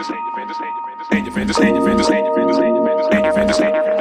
defende, defende, defende, defende, defende, defende, defende, defende, defende, defende, defende, defende, defende,